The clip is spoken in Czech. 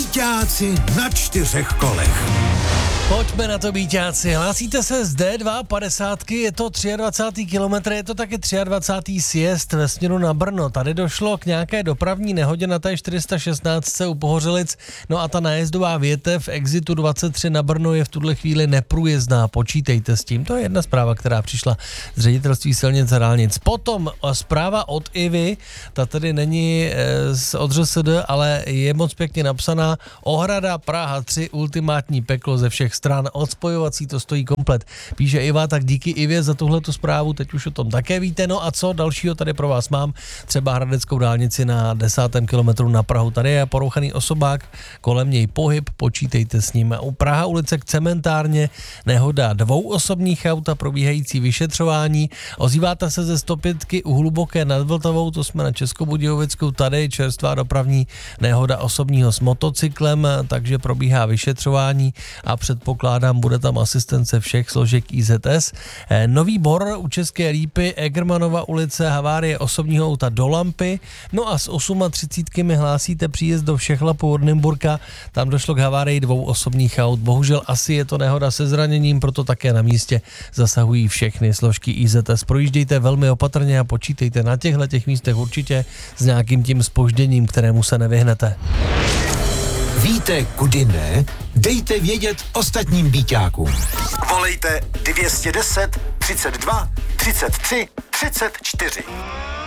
Bíťáci na 4 kolech. Pojďme na to, bíťáci. Hlásíte se z D250, je to 23. kilometr, je to taky 23. sjezd ve směru na Brno. Tady došlo k nějaké dopravní nehodě na té 416 u Pohořelic, no a ta nájezdová větev exitu 23 na Brno je v tuhle chvíli neprůjezdná, počítejte s tím. To je jedna zpráva, která přišla z ředitelství silnic a dálnic. Potom zpráva od Ivy, ta tedy není od ŘSD, ale je moc pěkně napsaná. Ohrada Praha 3, ultimátní peklo ze všech stran, odspojovací to stojí komplet. Píše Iva, tak díky Ivě za tuhletu zprávu, teď už o tom také víte. No a co dalšího tady pro vás mám? Třeba hradeckou dálnici na 10. kilometru na Prahu. Tady je porouchaný osobák, kolem něj pohyb, počítejte s ním. U Praha ulice k cementárně, nehoda 2 osobních aut a probíhající vyšetřování. Ozýváte se ze 105 u Hluboké nad Vltavou, to jsme na Českobudějovicku, tady čerstvá dopravní nehoda osobního s motocyklem, takže probíhá vyšetřování a předpokládám, bude tam asistence všech složek IZS. Nový Bor u České Lípy, Egermanova ulice, havárie osobního auta do Lampy. No a z 38 mi hlásíte příjezd do Všechlapu od Nymburka, tam došlo k havárii 2 osobních aut. Bohužel asi je to nehoda se zraněním, proto také na místě zasahují všechny složky IZS. Projíždějte velmi opatrně a počítejte na těchto místech určitě s nějakým tím zpožděním, kterému se nevyhnete. Víte, kudy ne? Dejte vědět ostatním bíťákům. Volejte 210 32 33 34.